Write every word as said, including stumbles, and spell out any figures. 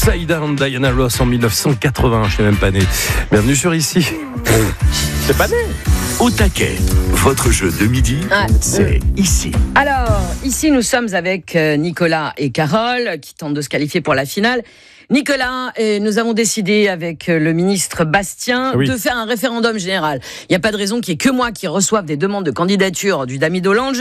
Upside Down, Diana Ross en mille neuf cent quatre-vingts, je n'ai même pas né. Bienvenue sur Ici. C'est pas né. Au taquet, votre jeu de midi, Ah, c'est Ici. Alors, ici, nous sommes avec euh, Nicolas et Carole qui tentent de se qualifier pour la finale. Nicolas, et nous avons décidé avec euh, le ministre Bastien Oui. de faire un référendum général. Il n'y a pas de raison qu'il n'y ait que moi qui reçoive des demandes de candidature du Dami Dolange.